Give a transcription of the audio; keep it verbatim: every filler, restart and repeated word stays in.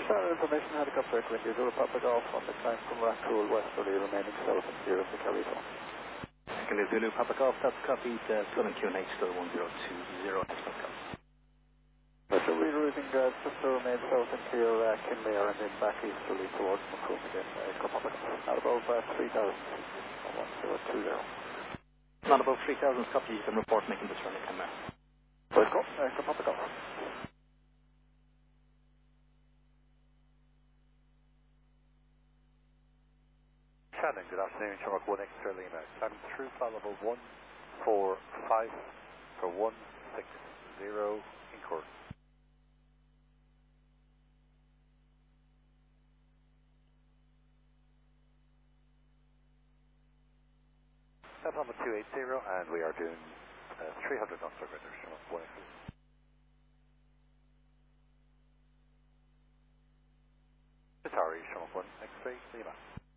Standard information, helicopter Echo India Zulu Papa Golf on the climb from Racool westerly, remaining south and clear of the carry zone. Echo Zulu Papa Golf, that's copied, uh, Fluent Q N H still one zero two zero, next one comes. So rerouting uh, just to remain south and clear uh, Kinmare and then back easterly towards Macroom again, uh, Echo Papa Golf. Not above uh, three thousand, one zero two zero. Not above three thousand, copy, you can report making this running Kinmare. Let's go, Echo Papa Golf. Shannon, good afternoon, Shamrock one Extra Lima. Climbing through flight level one four five for one six zero in course. That's on the two eight zero and we are doing uh, three hundred knots over there, Shamrock one Extra. Atari, Shamrock one X-ray Lima.